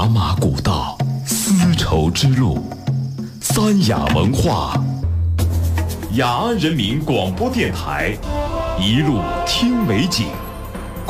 茶马古道，丝绸之路，三雅文化。雅安人民广播电台，一路听美景。